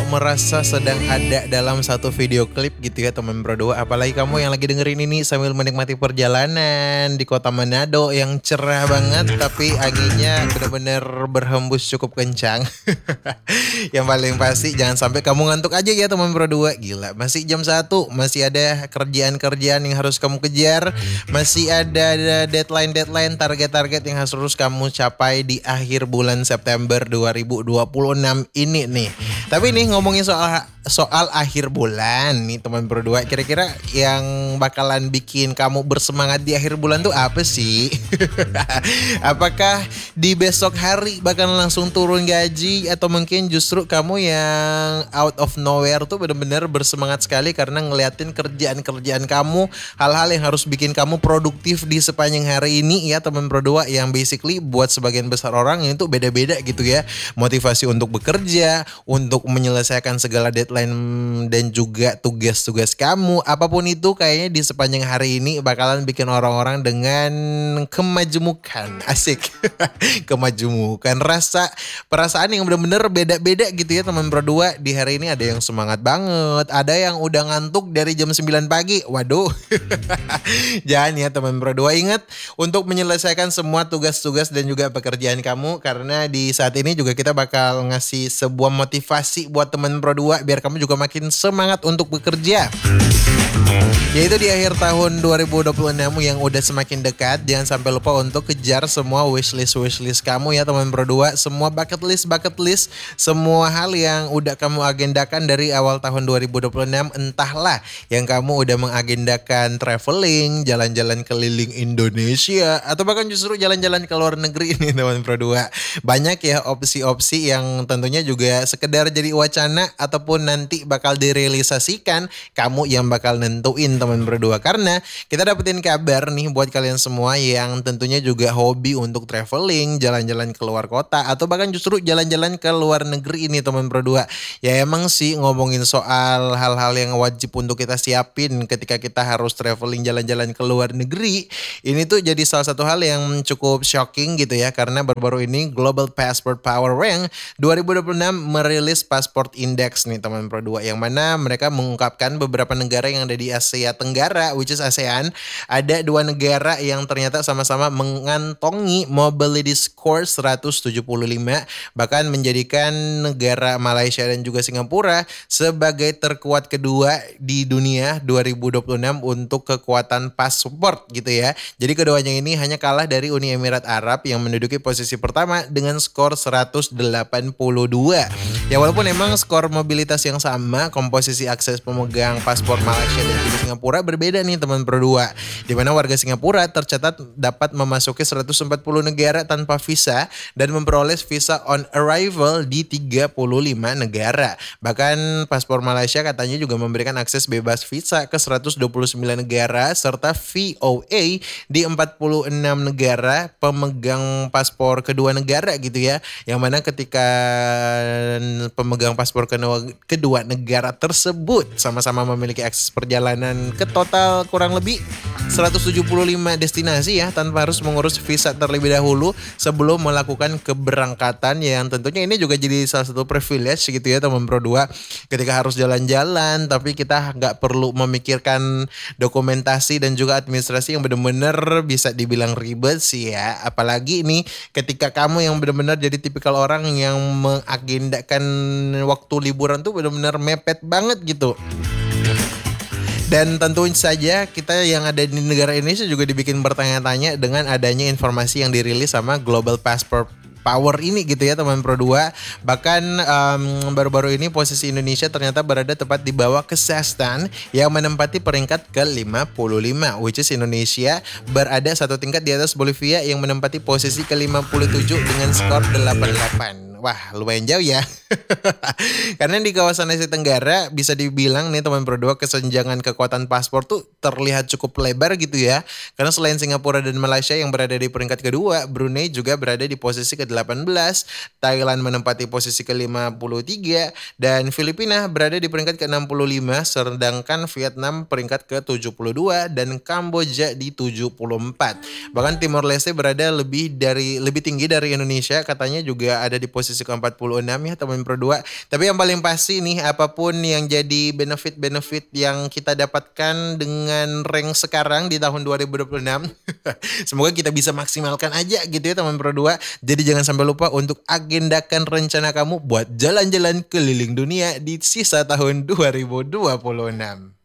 merasa sedang ada dalam satu video klip gitu ya teman Bro 2. Apalagi kamu yang lagi dengerin ini sambil menikmati perjalanan di kota Manado yang cerah banget tapi anginnya benar-benar berhembus cukup kencang. Yang paling pasti jangan sampai kamu ngantuk aja ya teman Bro 2. Gila, masih jam 1, masih ada kerjaan-kerjaan yang harus kamu kejar, masih ada deadline-deadline, target-target yang harus kamu capai di akhir bulan September 2026 ini nih. Tapi nih ngomongin soal akhir bulan nih teman berdua, kira-kira yang bakalan bikin kamu bersemangat di akhir bulan tuh apa sih? Apakah di besok hari bakal langsung turun gaji, atau mungkin justru kamu yang out of nowhere tuh benar-benar bersemangat sekali karena ngeliatin kerjaan-kerjaan kamu, hal-hal yang harus bikin kamu produktif di sepanjang hari ini ya teman berdua, yang basically buat sebagian besar orang itu beda-beda gitu ya. Motivasi untuk bekerja, untuk menyelesaikan segala deadline dan juga tugas-tugas kamu, apapun itu kayaknya di sepanjang hari ini bakalan bikin orang-orang dengan kemajemukan, asik. Kemajemukan, perasaan yang benar-benar beda-beda gitu ya teman berdua. Di hari ini ada yang semangat banget, ada yang udah ngantuk dari jam 9 pagi. Waduh. Jangan ya teman berdua, ingat untuk menyelesaikan semua tugas-tugas dan juga pekerjaan kamu, karena di saat ini juga kita bakal ngasih sebuah motivasi buat teman berdua biar kamu juga makin semangat untuk bekerja. Yaitu di akhir tahun 2026 yang udah semakin dekat, jangan sampai lupa untuk kejar semua wishlist kamu ya teman berdua. Semua bucket list, semua hal yang udah kamu agendakan dari awal tahun 2026. Entahlah yang kamu udah mengagendakan traveling, jalan-jalan keliling Indonesia, atau bahkan justru jalan-jalan ke luar negeri nih teman berdua. Banyak ya opsi-opsi yang tentunya juga sekedar jadi wacana ataupun nanti bakal direalisasikan. Kamu yang bakal nentuin teman berdua, karena kita dapetin kabar nih buat kalian semua yang tentunya juga hobi untuk traveling, jalan-jalan ke luar kota, atau bahkan justru jalan-jalan ke luar negeri ini teman berdua. Ya emang sih ngomongin soal hal-hal yang wajib untuk kita siapin ketika kita harus traveling jalan-jalan ke luar negeri, ini tuh jadi salah satu hal yang cukup shocking gitu ya, karena baru-baru ini Global Passport Power Rank 2026 merilis Passport Index nih teman berdua, yang mana mereka mengungkapkan beberapa negara yang ada di Asia Tenggara, which is ASEAN. Ada 2 negara yang ternyata sama-sama mengantongi mobility score 175, bahkan menjadikan negara Malaysia dan juga Singapura sebagai terkuat kedua di dunia 2026 untuk kekuatan paspor gitu ya. Jadi keduanya ini hanya kalah dari Uni Emirat Arab yang menduduki posisi pertama dengan skor 182. Ya walaupun emang skor mobilitas yang sama, komposisi akses pemegang paspor Malaysia dan juga Singapura berbeda nih teman berdua. Di mana warga Singapura tercatat dapat memasuki 140 negara tanpa visa dan memperoleh visa on arrival di 35 negara. Bahkan paspor Malaysia katanya juga memberikan akses bebas visa ke 129 negara serta VOA di 46 negara pemegang paspor kedua negara gitu ya. Yang mana ketika pemegang paspor kedua negara tersebut sama-sama memiliki akses perjalanan ke total kurang lebih 175 destinasi ya, tanpa harus mengurus visa terlebih dahulu sebelum melakukan keberangkatan, yang tentunya ini juga jadi salah satu privilege gitu ya teman Pro 2 ketika harus jalan-jalan tapi kita nggak perlu memikirkan dokumentasi dan juga administrasi yang benar-benar bisa dibilang ribet sih ya. Apalagi ini ketika kamu yang benar-benar jadi tipikal orang yang mengagendakan waktu liburan tuh benar-benar mepet banget gitu. Dan tentu saja kita yang ada di negara Indonesia juga dibikin bertanya-tanya dengan adanya informasi yang dirilis sama Global Passport Power ini gitu ya teman Pro 2. Bahkan baru-baru ini posisi Indonesia ternyata berada tepat di bawah Kazakhstan yang menempati peringkat ke-55, which is Indonesia berada satu tingkat di atas Bolivia yang menempati posisi ke-57 dengan skor 88. Wah, lumayan jauh ya. Karena di kawasan Asia Tenggara bisa dibilang nih teman berdua, kesenjangan kekuatan paspor tuh terlihat cukup lebar gitu ya. Karena selain Singapura dan Malaysia yang berada di peringkat kedua, Brunei juga berada di posisi ke-18, Thailand menempati posisi ke-53, dan Filipina berada di peringkat ke-65, sedangkan Vietnam peringkat ke-72 dan Kamboja di 74. Bahkan Timor Leste berada lebih tinggi dari Indonesia, katanya juga ada di posisi posisi ke-46 ya teman Pro 2. Tapi yang paling pasti nih, apapun yang jadi benefit-benefit yang kita dapatkan dengan rank sekarang di tahun 2026, semoga kita bisa maksimalkan aja gitu ya teman Pro 2. Jadi jangan sampai lupa untuk agendakan rencana kamu buat jalan-jalan keliling dunia di sisa tahun 2026.